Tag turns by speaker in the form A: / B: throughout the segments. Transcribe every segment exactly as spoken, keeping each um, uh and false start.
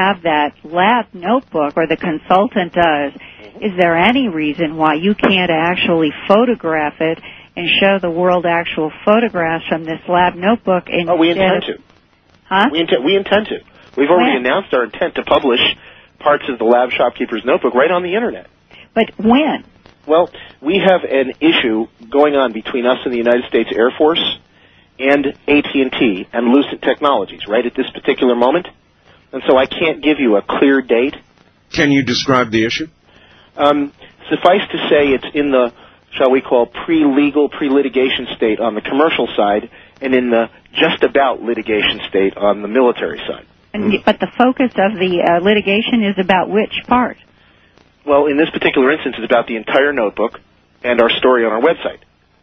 A: have that lab notebook, or the consultant does, is there any reason why you can't actually photograph it and show the world actual photographs from this lab notebook?
B: Oh, we intend to.
A: Huh?
B: We intend, we intend to. We've already
A: when?
B: announced our intent to publish parts of the Lab Shopkeeper's Notebook right on the Internet.
A: But when?
B: Well, we have an issue going on between us and the United States Air Force and A T and T and Lucent Technologies right at this particular moment. And so I can't give you a clear date.
C: Can you describe the issue?
B: Um, suffice to say it's in the, shall we call, pre-legal, pre-litigation state on the commercial side, and in the just-about litigation state on the military side.
A: And, but the focus of the uh, litigation is about which part?
B: Well, in this particular instance, it's about the entire notebook and our story on our website.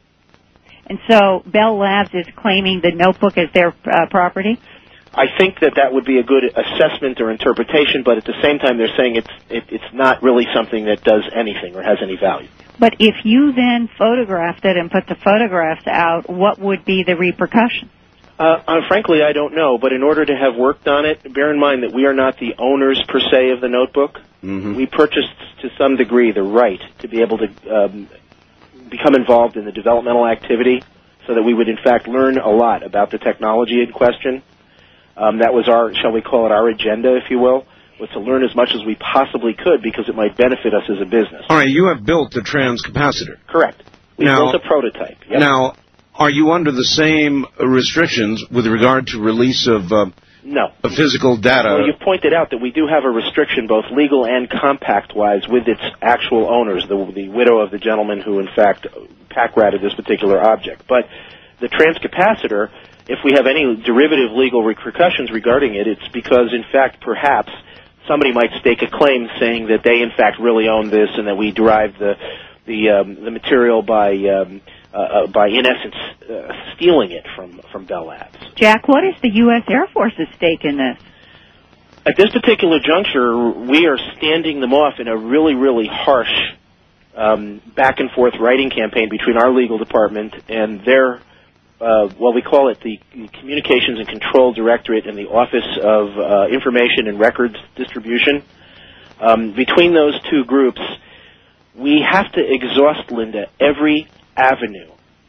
A: And so Bell Labs is claiming the notebook as their uh, property?
B: I think that that would be a good assessment or interpretation, but at the same time they're saying it's it, it's not really something that does anything or has any value.
A: But if you then photographed it and put the photographs out, what would be the repercussion?
B: Uh, uh, frankly, I don't know, but in order to have worked on it, bear in mind that we are not the owners, per se, of the notebook.
C: Mm-hmm.
B: We purchased, to some degree, the right to be able to um, become involved in the developmental activity so that we would, in fact, learn a lot about the technology in question. Um, that was our, shall we call it, our agenda, if you will, was to learn as much as we possibly could because it might benefit us as a business.
C: All right, you have built the transcapacitor.
B: Correct. We
C: now,
B: built a prototype. Yep.
C: Now, are you under the same restrictions with regard to release of, uh,
B: no.
C: of physical data?
B: Well, you've pointed out that we do have a restriction, both legal and compact-wise, with its actual owners, the, the widow of the gentleman who, in fact, pack-ratted this particular object. But the transcapacitor, if we have any derivative legal repercussions regarding it, it's because, in fact, perhaps somebody might stake a claim saying that they, in fact, really own this and that we derived the the um, the material by um, uh, uh, by, in essence, uh, stealing it from from Bell Labs.
A: Jack, what is the U S Air Force's stake in this?
B: At this particular juncture, we are standing them off in a really, really harsh um, back-and-forth writing campaign between our legal department and their Uh, well, we call it the Communications and Control Directorate and the Office of uh, Information and Records Distribution. Um, between those two groups, we have to exhaust, Linda, every avenue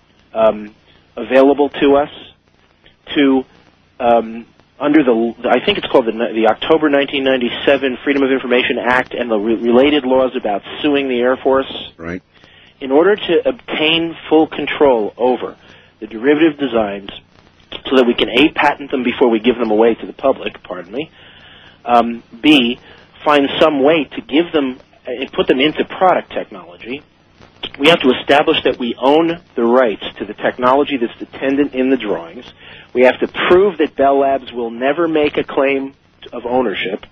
B: um, available to us to, um, under the, I think it's called the, the October nineteen ninety-seven Freedom of Information Act and the re- related laws about suing the Air Force.
C: Right.
B: In order to obtain full control over the derivative designs so that we can, A, patent them before we give them away to the public, pardon me, um, B, find some way to give them and put them into product technology. We have to establish that we own the rights to the technology that's dependent in the drawings. We have to prove that Bell Labs will never make a claim of ownership.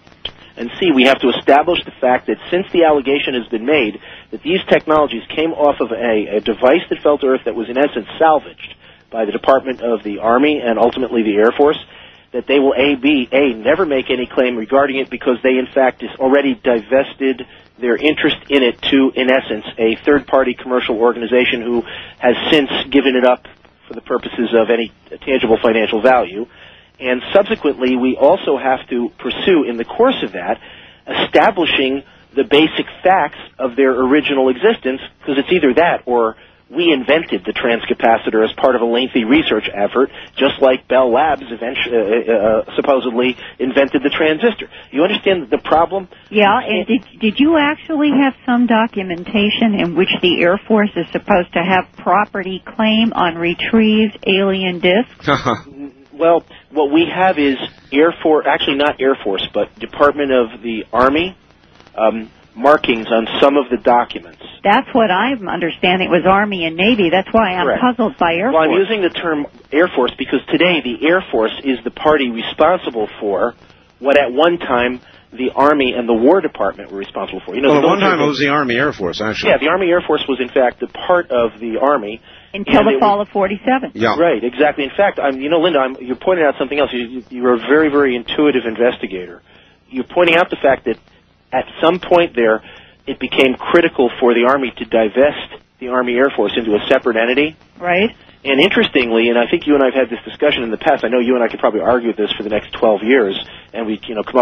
B: And C, we have to establish the fact that since the allegation has been made that these technologies came off of a, a device that fell to Earth that was in essence salvaged by the Department of the Army and ultimately the Air Force, that they will, A, B, A, never make any claim regarding it because they, in fact, has already divested their interest in it to, in essence, a third-party commercial organization who has since given it up for the purposes of any tangible financial value. And subsequently, we also have to pursue, in the course of that, establishing the basic facts of their original existence, because it's either that or we invented the transcapacitor as part of a lengthy research effort, just like Bell Labs eventually, uh, uh, supposedly invented the transistor. You understand the problem?
A: Yeah, and did, did you actually have some documentation in which the Air Force is supposed to have property claim on retrieved alien discs?
B: Well, what we have is Air Force, actually not Air Force, but Department of the Army um, markings on some of the documents.
A: That's what I'm understanding. It was Army and Navy. That's why I'm
B: Correct.
A: puzzled by Air
B: well,
A: Force.
B: Well, I'm using the term Air Force because today the Air Force is the party responsible for what at one time the Army and the War Department were responsible for. You know,
C: well, at one time it was the Army Air Force, actually.
B: Yeah, the Army Air Force was in fact the part of the Army.
A: Until the fall was, of forty-seven.
C: Yeah.
B: Right, exactly. In fact, I'm, you know, Linda, I'm, you're pointing out something else. You, you're a very, very intuitive investigator. You're pointing out the fact that at some point there, it became critical for the Army to divest the Army Air Force into a separate entity.
A: Right.
B: And interestingly, and I think you and I have had this discussion in the past, I know you and I could probably argue this for the next twelve years, and we, you know, come up